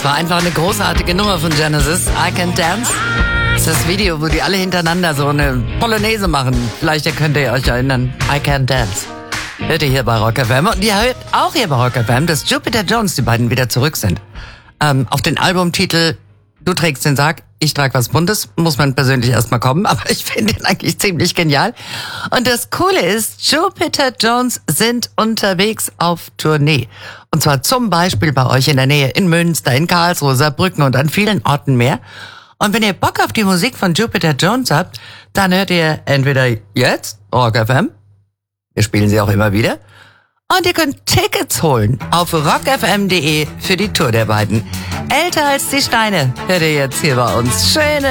war einfach eine großartige Nummer von Genesis. I Can Dance. Das ist das Video, wo die alle hintereinander so eine Polonaise machen. Vielleicht könnt ihr euch erinnern. I Can Dance. Hört ihr hier bei Rock FM. Und ihr hört auch hier bei Rock FM, dass Jupiter Jones, die beiden, wieder zurück sind. Auf den Albumtitel Du trägst den Sarg, ich trage was Buntes, muss man persönlich erstmal kommen, aber ich finde ihn eigentlich ziemlich genial. Und das Coole ist, Jupiter Jones sind unterwegs auf Tournee. Und zwar zum Beispiel bei euch in der Nähe in Münster, in Karlsruhe, Saarbrücken und an vielen Orten mehr. Und wenn ihr Bock auf die Musik von Jupiter Jones habt, dann hört ihr entweder jetzt Rock FM, wir spielen sie auch immer wieder, und ihr könnt Tickets holen auf rockfm.de für die Tour der beiden. Älter als die Steine hört ihr jetzt hier bei uns. Schöne